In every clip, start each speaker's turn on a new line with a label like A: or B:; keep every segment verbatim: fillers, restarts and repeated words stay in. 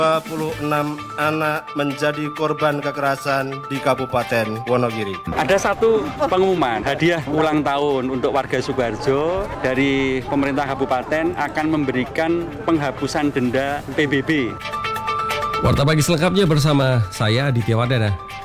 A: dua puluh enam anak menjadi korban kekerasan di Kabupaten Wonogiri.
B: Ada satu pengumuman hadiah ulang tahun untuk warga Sukoharjo dari pemerintah kabupaten akan memberikan penghapusan denda P B B.
C: Warta Pagi selengkapnya bersama saya Aditya Wadana.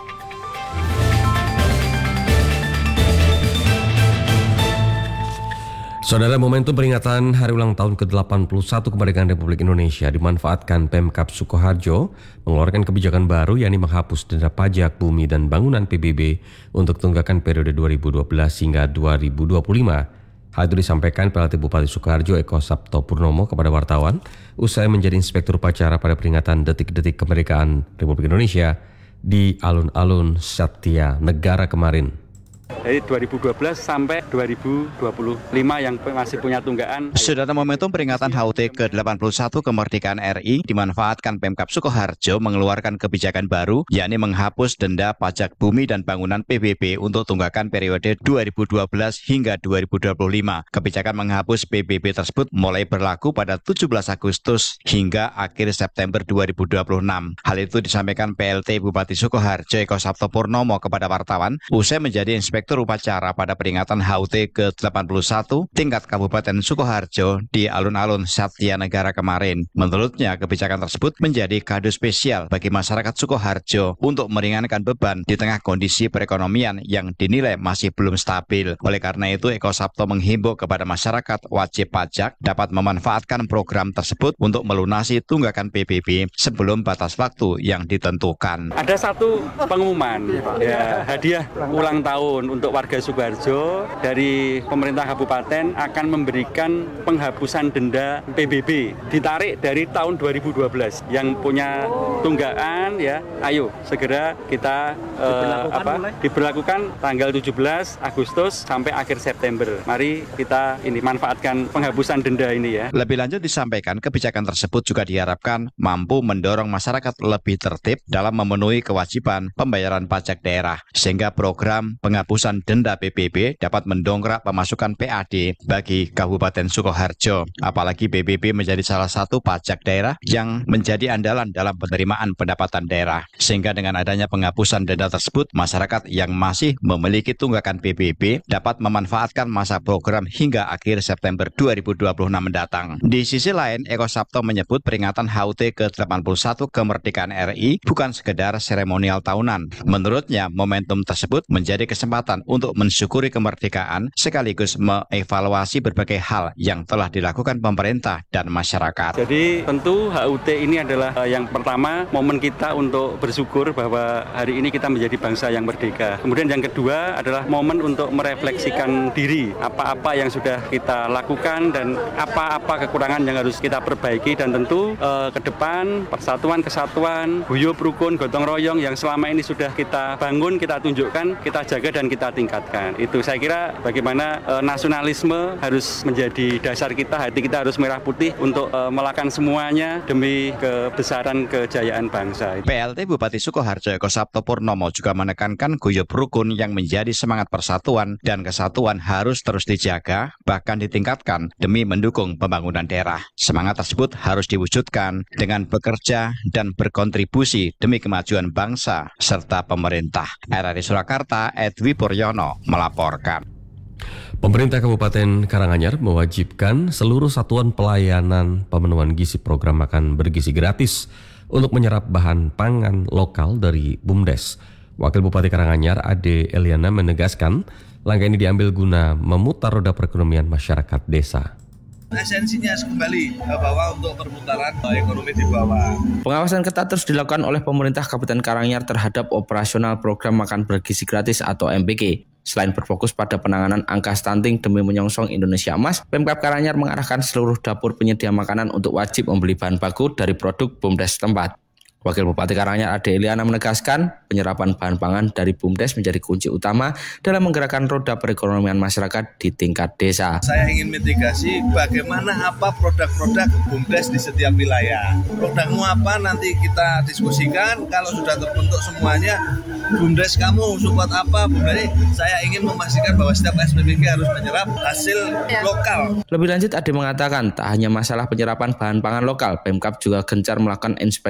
C: Saudara, momentum peringatan Hari Ulang Tahun ke delapan puluh satu Kemerdekaan Republik Indonesia dimanfaatkan Pemkab Sukoharjo mengeluarkan kebijakan baru, yakni menghapus denda pajak bumi dan bangunan P B B untuk tunggakan periode dua ribu dua belas hingga dua ribu dua puluh lima. Hal itu disampaikan P L T Bupati Sukoharjo Eko Sabto Purnomo kepada wartawan usai menjadi inspektur upacara pada peringatan detik-detik kemerdekaan Republik Indonesia di alun-alun Satya Negara kemarin.
B: Dari dua ribu dua belas sampai dua ribu dua puluh lima yang masih punya tunggaan.
D: Saudara, momentum peringatan H U T ke delapan puluh satu kemerdekaan R I dimanfaatkan Pemkab Sukoharjo mengeluarkan kebijakan baru, yakni menghapus denda pajak bumi dan bangunan P B B untuk tunggakan periode dua ribu dua belas hingga dua ribu dua puluh lima. Kebijakan menghapus P B B tersebut mulai berlaku pada tujuh belas Agustus hingga akhir September dua ribu dua puluh enam. Hal itu disampaikan P L T Bupati Sukoharjo Eko Sabto Purnomo kepada wartawan usai menjadi inspektur upacara pada peringatan H U T ke delapan puluh satu tingkat Kabupaten Sukoharjo di alun-alun Satya Negara kemarin. Menurutnya, kebijakan tersebut menjadi kado spesial bagi masyarakat Sukoharjo untuk meringankan beban di tengah kondisi perekonomian yang dinilai masih belum stabil. Oleh karena itu, Eko Sabto menghimbau kepada masyarakat wajib pajak dapat memanfaatkan program tersebut untuk melunasi tunggakan P B B sebelum batas waktu yang ditentukan.
B: Ada satu pengumuman ya, hadiah ulang tahun untuk warga Sukoharjo dari pemerintah kabupaten akan memberikan penghapusan denda P B B ditarik dari tahun dua ribu dua belas. Yang punya tunggaan ya, ayo segera kita eh, apa diberlakukan tanggal tujuh belas Agustus sampai akhir September. Mari kita ini manfaatkan penghapusan denda ini ya.
D: Lebih lanjut disampaikan, kebijakan tersebut juga diharapkan mampu mendorong masyarakat lebih tertib dalam memenuhi kewajiban pembayaran pajak daerah, sehingga program penghapusan denda P B B dapat mendongkrak pemasukan P A D bagi Kabupaten Sukoharjo. Apalagi P B B menjadi salah satu pajak daerah yang menjadi andalan dalam penerimaan pendapatan daerah. Sehingga dengan adanya penghapusan denda tersebut, masyarakat yang masih memiliki tunggakan P B B dapat memanfaatkan masa program hingga akhir September dua ribu dua puluh enam mendatang. Di sisi lain, Eko Sabto menyebut peringatan H U T ke delapan puluh satu kemerdekaan R I bukan sekedar seremonial tahunan. Menurutnya, momentum tersebut menjadi kesempatan untuk mensyukuri kemerdekaan sekaligus mengevaluasi berbagai hal yang telah dilakukan pemerintah dan masyarakat.
B: Jadi tentu H U T ini adalah yang pertama momen kita untuk bersyukur bahwa hari ini kita menjadi bangsa yang merdeka. Kemudian yang kedua adalah momen untuk merefleksikan diri, apa-apa yang sudah kita lakukan dan apa-apa kekurangan yang harus kita perbaiki, dan tentu eh, ke depan persatuan, kesatuan, guyub, rukun, gotong royong yang selama ini sudah kita bangun, kita tunjukkan, kita jaga dan kita tingkatkan. Itu saya kira bagaimana e, nasionalisme harus menjadi dasar kita, hati kita harus merah putih untuk e, melakukan semuanya demi kebesaran kejayaan bangsa.
D: P L T Bupati Sukoharjo Eko Sabto Purnomo juga menekankan guyub rukun yang menjadi semangat persatuan dan kesatuan harus terus dijaga, bahkan ditingkatkan demi mendukung pembangunan daerah. Semangat tersebut harus diwujudkan dengan bekerja dan berkontribusi demi kemajuan bangsa serta pemerintah. R R I Surakarta, Edwi Puryono melaporkan.
C: Pemerintah Kabupaten Karanganyar mewajibkan seluruh satuan pelayanan pemenuhan gizi program makan bergizi gratis untuk menyerap bahan pangan lokal dari BUMDes. Wakil Bupati Karanganyar Ade Eliana menegaskan langkah ini diambil guna memutar roda perekonomian masyarakat desa.
E: Esensinya kembali bahwa untuk perputaran ekonomi di bawah.
F: Pengawasan ketat terus dilakukan oleh pemerintah Kabupaten Karanganyar terhadap operasional program makan bergizi gratis atau M B G. Selain berfokus pada penanganan angka stunting demi menyongsong Indonesia Emas, Pemkab Karanganyar mengarahkan seluruh dapur penyedia makanan untuk wajib membeli bahan baku dari produk BUMDes setempat. Wakil Bupati Karanganyar Ade Eliana menegaskan penyerapan bahan pangan dari BUMDes menjadi kunci utama dalam menggerakkan roda perekonomian masyarakat di tingkat desa.
E: Saya ingin mitigasi bagaimana apa produk-produk BUMDes di setiap wilayah. Produkmu apa nanti kita diskusikan, kalau sudah terbentuk semuanya, BUMDes kamu support apa, BUMDes saya ingin memastikan bahwa setiap S P B G harus menyerap hasil lokal.
F: Lebih lanjut Ade mengatakan tak hanya masalah penyerapan bahan pangan lokal, Pemkab juga gencar melakukan inspeksi